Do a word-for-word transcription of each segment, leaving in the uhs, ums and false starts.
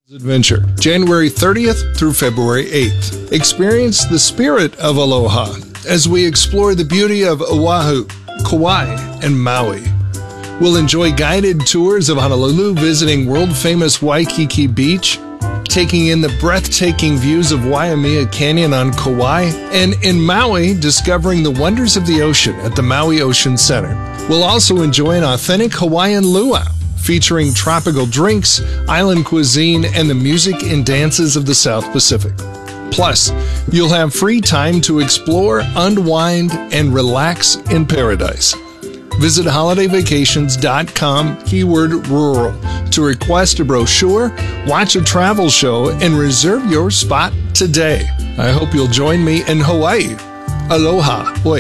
Adventure, January thirtieth through February eighth. Experience the spirit of aloha as we explore the beauty of Oahu, Kauai, and Maui. We'll enjoy guided tours of Honolulu, visiting world-famous Waikiki Beach, taking in the breathtaking views of Waimea Canyon on Kauai, and in Maui, discovering the wonders of the ocean at the Maui Ocean Center. We'll also enjoy an authentic Hawaiian luau, featuring tropical drinks, island cuisine, and the music and dances of the South Pacific. Plus, you'll have free time to explore, unwind, and relax in paradise. Visit holiday vacations dot com, keyword rural, to request a brochure, watch a travel show, and reserve your spot today. I hope you'll join me in Hawaii. Aloha. Oi.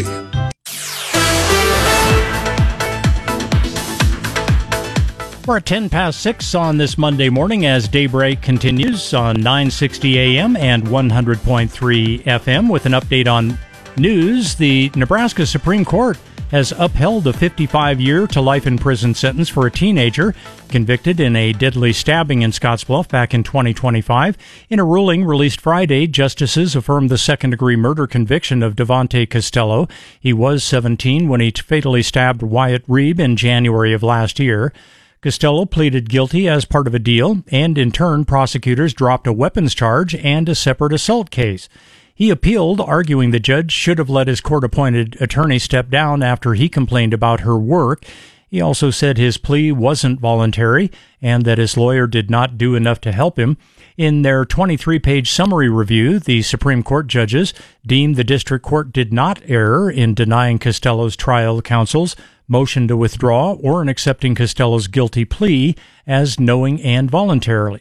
We're at ten past six on this Monday morning as Daybreak continues on nine sixty A M and one hundred point three F M with an update on news. The Nebraska Supreme Court has upheld a fifty-five year to life in prison sentence for a teenager convicted in a deadly stabbing in Scottsbluff back in twenty twenty-five. In a ruling released Friday, justices affirmed the second-degree murder conviction of Devontae Costello. He was seventeen when he fatally stabbed Wyatt Reeb in January of last year. Costello pleaded guilty as part of a deal, and in turn, prosecutors dropped a weapons charge and a separate assault case. He appealed, arguing the judge should have let his court-appointed attorney step down after he complained about her work. He also said his plea wasn't voluntary and that his lawyer did not do enough to help him. In their twenty-three page summary review, the Supreme Court judges deemed the district court did not err in denying Costello's trial counsel's motion to withdraw or in accepting Costello's guilty plea as knowing and voluntarily.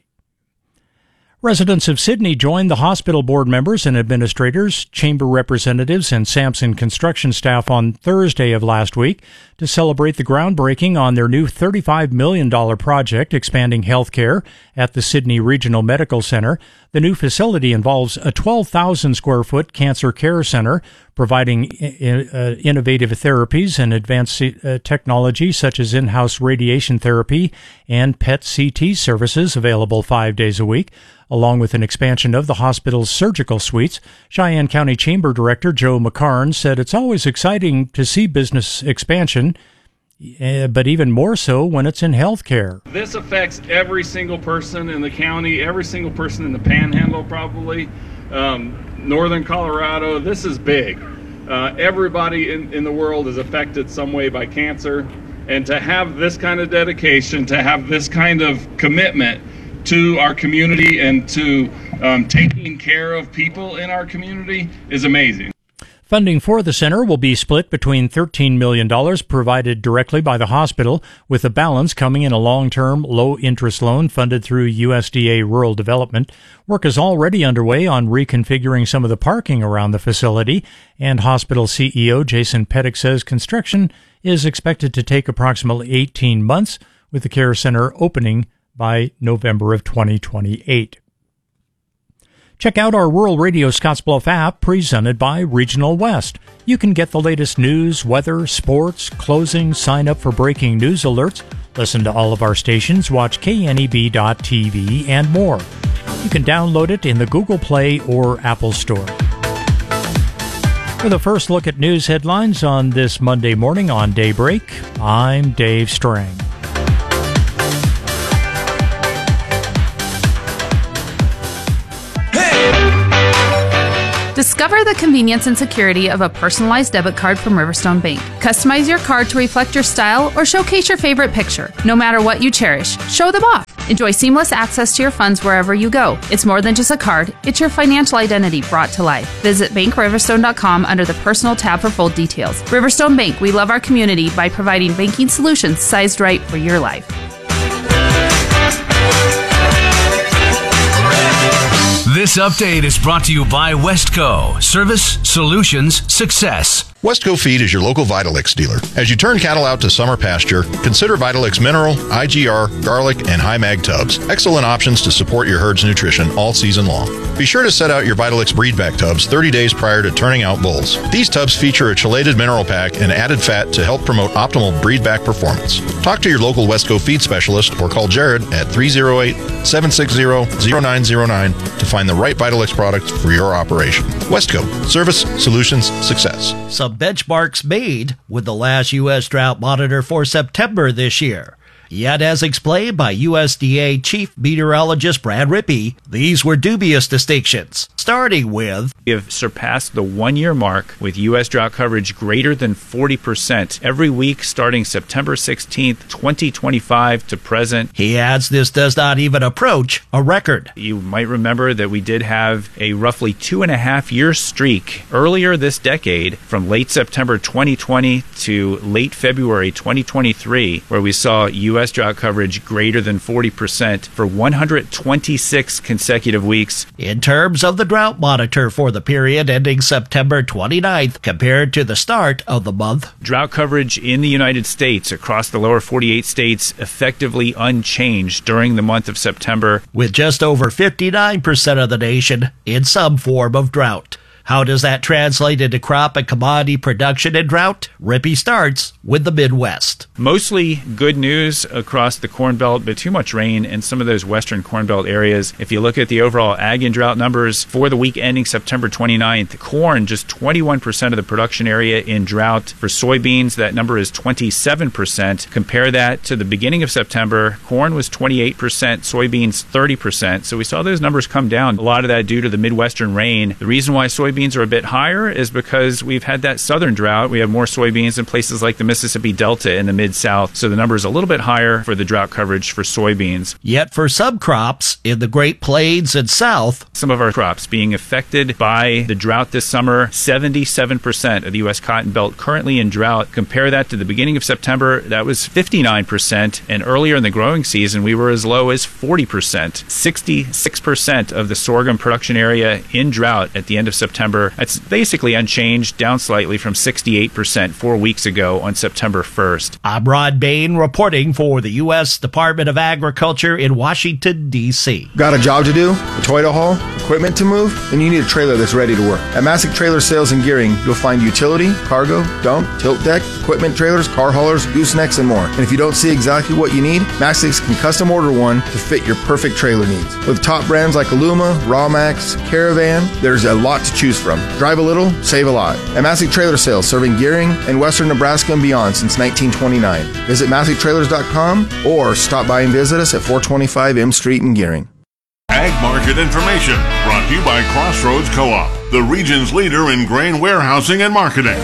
Residents of Sydney joined the hospital board members and administrators, chamber representatives, and Sampson construction staff on Thursday of last week to celebrate the groundbreaking on their new thirty-five million dollars project expanding health care at the Sydney Regional Medical Center. The new facility involves a twelve thousand square foot cancer care center, providing uh, innovative therapies and advanced uh, technology such as in-house radiation therapy and P E T C T services available five days a week, along with an expansion of the hospital's surgical suites. Cheyenne County Chamber Director Joe McCarn said it's always exciting to see business expansion, uh, but even more so when it's in healthcare. This affects every single person in the county, every single person in the Panhandle probably, um, northern Colorado. This is big. Uh, everybody in, in the world is affected some way by cancer, and to have this kind of dedication, to have this kind of commitment to our community and to um, taking care of people in our community is amazing. Funding for the center will be split between thirteen million dollars provided directly by the hospital, with the balance coming in a long-term, low-interest loan funded through U S D A Rural Development. Work is already underway on reconfiguring some of the parking around the facility, and hospital C E O Jason Pettick says construction is expected to take approximately eighteen months, with the care center opening by November of twenty twenty-eight. Check out our Rural Radio Scottsbluff app presented by Regional West. You can get the latest news, weather, sports, closing, sign up for breaking news alerts, listen to all of our stations, watch K N E B dot T V, and more. You can download it in the Google Play or Apple Store. For the first look at news headlines on this Monday morning on Daybreak, I'm Dave Strang. Discover the convenience and security of a personalized debit card from Riverstone Bank. Customize your card to reflect your style or showcase your favorite picture. No matter what you cherish, show them off. Enjoy seamless access to your funds wherever you go. It's more than just a card, it's your financial identity brought to life. Visit bank riverstone dot com under the Personal tab for full details. Riverstone Bank, we love our community by providing banking solutions sized right for your life. This update is brought to you by Westco. Service, solutions, success. Westco Feed is your local Vitalix dealer. As you turn cattle out to summer pasture, consider Vitalix Mineral, I G R, Garlic, and High Mag tubs. Excellent options to support your herd's nutrition all season long. Be sure to set out your Vitalix breedback tubs thirty days prior to turning out bulls. These tubs feature a chelated mineral pack and added fat to help promote optimal breedback performance. Talk to your local Westco feed specialist or call Jared at three oh eight, seven six zero, zero nine zero nine to find the right Vitalix product for your operation. Westco, service, solutions, success. Some benchmarks made with the last U S drought monitor for September this year. Yet, as explained by U S D A Chief Meteorologist Brad Rippey, these were dubious distinctions, starting with, we have surpassed the one-year mark with U S drought coverage greater than forty percent every week starting September sixteenth, twenty twenty-five to present. He adds this does not even approach a record. You might remember that we did have a roughly two and a half year streak earlier this decade from late September twenty twenty to late February twenty twenty-three, where we saw U S drought coverage greater than forty percent for one hundred twenty-six consecutive weeks. In terms of the drought monitor for the period ending September twenty-ninth compared to the start of the month, drought coverage in the United States across the lower forty-eight states effectively unchanged during the month of September, with just over fifty-nine percent of the nation in some form of drought. How does that translate into crop and commodity production and drought? Rippey starts with the Midwest. Mostly good news across the Corn Belt, but too much rain in some of those western Corn Belt areas. If you look at the overall ag and drought numbers for the week ending September twenty-ninth, corn, just twenty-one percent of the production area in drought. For soybeans, that number is twenty-seven percent. Compare that to the beginning of September. Corn was twenty-eight percent, soybeans thirty percent. So we saw those numbers come down. A lot of that due to the Midwestern rain. The reason why soybeans Soybeans are a bit higher is because we've had that southern drought. We have more soybeans in places like the Mississippi Delta in the Mid-South, so the number is a little bit higher for the drought coverage for soybeans. Yet for some crops in the Great Plains and South, some of our crops being affected by the drought this summer, seventy-seven percent of the U S cotton belt currently in drought. Compare that to the beginning of September, that was fifty-nine percent, and earlier in the growing season, we were as low as forty percent. sixty-six percent of the sorghum production area in drought at the end of September. That's basically unchanged, down slightly from sixty-eight percent four weeks ago on September first. I'm Rod Bain reporting for the U S Department of Agriculture in Washington, D C Got a job to do, a toy to haul, equipment to move? Then you need a trailer that's ready to work. At Masick Trailer Sales and Gearing, you'll find utility, cargo, dump, tilt deck, equipment trailers, car haulers, goosenecks, and more. And if you don't see exactly what you need, Masick can custom order one to fit your perfect trailer needs. With top brands like Aluma, Rawmax, Caravan, there's a lot to choose from. Drive a little, save a lot. At Masick Trailer Sales, serving Gearing and western Nebraska and beyond since nineteen twenty-nine. Visit Masick Trailers dot com or stop by and visit us at four twenty-five M Street in Gearing. Ag market information brought to you by Crossroads Co-op, the region's leader in grain warehousing and marketing.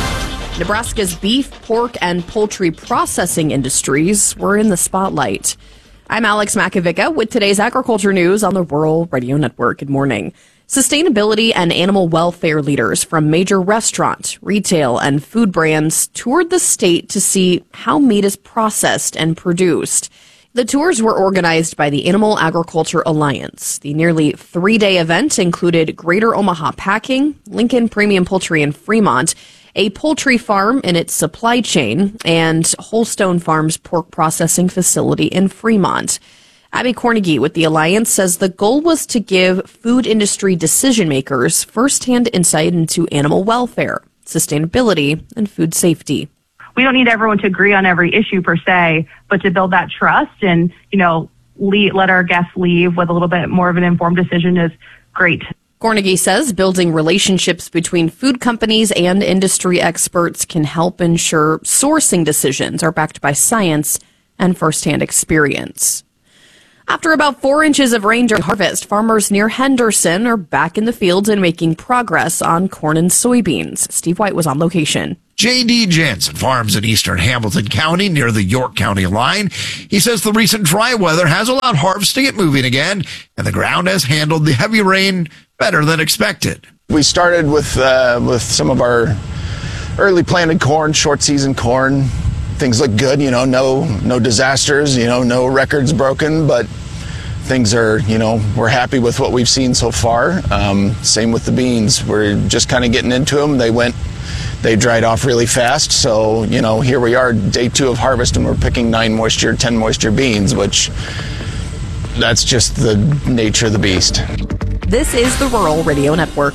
Nebraska's beef, pork, and poultry processing industries were in the spotlight. I'm Alex Makovica with today's agriculture news on the Rural Radio Network. Good morning. Sustainability and animal welfare leaders from major restaurant, retail, and food brands toured the state to see how meat is processed and produced. The tours were organized by the Animal Agriculture Alliance. The nearly three-day event included Greater Omaha Packing, Lincoln Premium Poultry in Fremont, a poultry farm in its supply chain, and Holstone Farms pork processing facility in Fremont. Abby Cornegie with the Alliance says the goal was to give food industry decision makers firsthand insight into animal welfare, sustainability, and food safety. We don't need everyone to agree on every issue per se, but to build that trust and, you know, lead, let our guests leave with a little bit more of an informed decision is great. Cornegie says building relationships between food companies and industry experts can help ensure sourcing decisions are backed by science and firsthand experience. After about four inches of rain during harvest, farmers near Henderson are back in the fields and making progress on corn and soybeans. Steve White was on location. J D Jansen farms in eastern Hamilton County near the York County line. He says the recent dry weather has allowed harvest to get moving again, and the ground has handled the heavy rain better than expected. We started with uh, with some of our early planted corn, short season corn. Things look good, you know, no no disasters, you know, no records broken, but things are, you know, we're happy with what we've seen so far. Um, same with the beans. We're just kind of getting into them. They went, they dried off really fast. So, you know, here we are, day two of harvest, and we're picking nine moisture, ten moisture beans, which that's just the nature of the beast. This is the Rural Radio Network.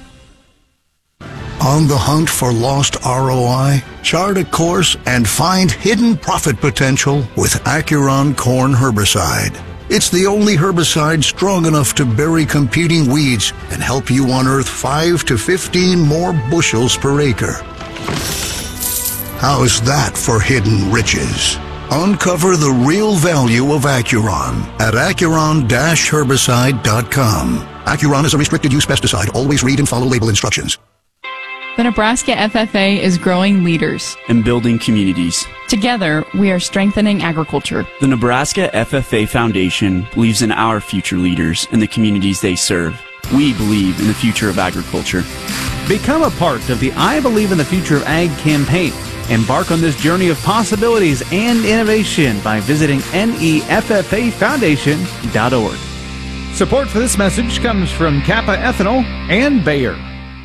On the hunt for lost R O I? Chart a course and find hidden profit potential with Acuron Corn Herbicide. It's the only herbicide strong enough to bury competing weeds and help you unearth five to fifteen more bushels per acre. How's that for hidden riches? Uncover the real value of Acuron at acuron dash herbicide dot com. Acuron is a restricted use pesticide. Always read and follow label instructions. The Nebraska F F A is growing leaders and building communities. Together, we are strengthening agriculture. The Nebraska F F A Foundation believes in our future leaders and the communities they serve. We believe in the future of agriculture. Become a part of the I Believe in the Future of Ag campaign. Embark on this journey of possibilities and innovation by visiting N E F F A foundation dot org. Support for this message comes from Kappa Ethanol and Bayer.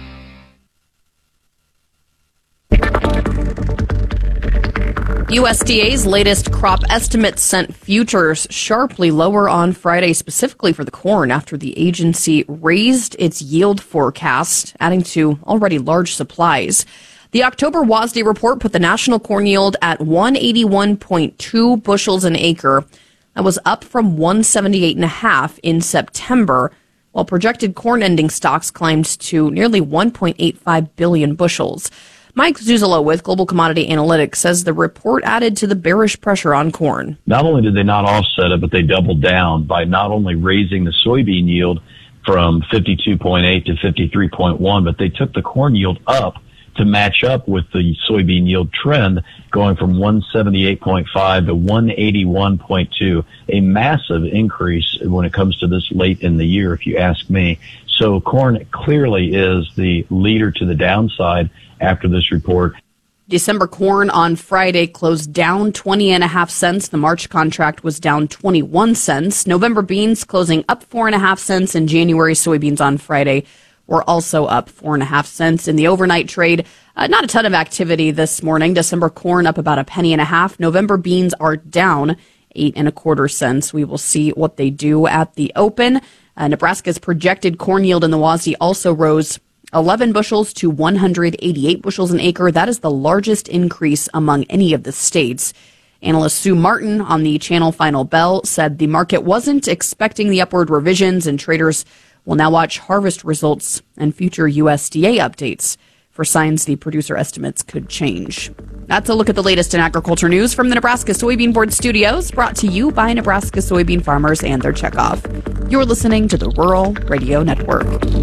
U S D A's latest crop estimates sent futures sharply lower on Friday, specifically for the corn, after the agency raised its yield forecast, adding to already large supplies. The October W A S D report put the national corn yield at one eighty-one point two bushels an acre. That was up from one seventy-eight point five in September, while projected corn ending stocks climbed to nearly one point eight five billion bushels. Mike Zuzolo with Global Commodity Analytics says the report added to the bearish pressure on corn. Not only did they not offset it, but they doubled down by not only raising the soybean yield from fifty-two point eight to fifty-three point one, but they took the corn yield up to match up with the soybean yield trend, going from one seventy-eight point five to one eighty-one point two, a massive increase when it comes to this late in the year, if you ask me. So corn clearly is the leader to the downside after this report. December corn on Friday closed down twenty and a half cents. The March contract was down twenty-one cents. November beans closing up four and a half cents, and January soybeans on Friday were also up four and a half cents. In the overnight trade, uh, not a ton of activity this morning. December corn up about a penny and a half. November beans are down eight and a quarter cents. We will see what they do at the open. Uh, Nebraska's projected corn yield in the W A S D also rose eleven bushels to one hundred eighty-eight bushels an acre. That is the largest increase among any of the states. Analyst Sue Martin on the Channel Final Bell said the market wasn't expecting the upward revisions, and traders will now watch harvest results and future U S D A updates for signs the producer estimates could change. That's a look at the latest in agriculture news from the Nebraska Soybean Board Studios, brought to you by Nebraska soybean farmers and their checkoff. You're listening to the Rural Radio Network.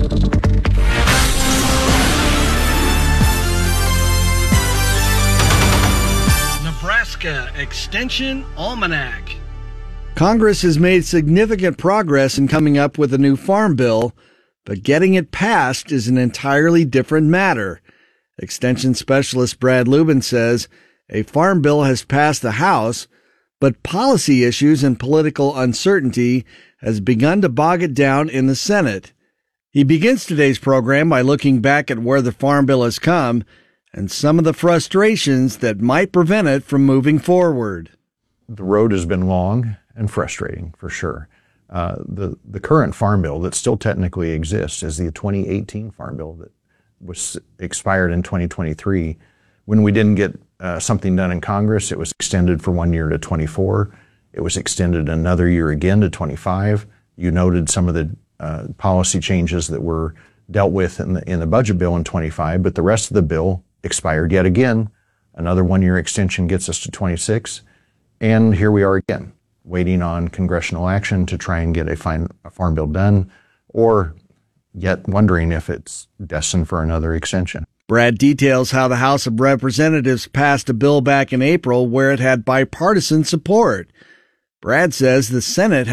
Nebraska Extension Almanac. Congress has made significant progress in coming up with a new farm bill, but getting it passed is an entirely different matter. Extension specialist Brad Lubin says a farm bill has passed the House, but policy issues and political uncertainty has begun to bog it down in the Senate. He begins today's program by looking back at where the farm bill has come and some of the frustrations that might prevent it from moving forward. The road has been long and frustrating, for sure. Uh, the, the current farm bill that still technically exists is the twenty eighteen farm bill that was expired in twenty twenty-three. When we didn't get uh, something done in Congress, it was extended for one year to twenty-four. It was extended another year again to twenty-five. You noted some of the uh, policy changes that were dealt with in the, in the budget bill in twenty-five, but the rest of the bill expired yet again. Another one-year extension gets us to twenty-six. And here we are again, waiting on congressional action to try and get a, fine, a farm bill done, or yet wondering if it's destined for another extension. Brad details how the House of Representatives passed a bill back in April where it had bipartisan support. Brad says the Senate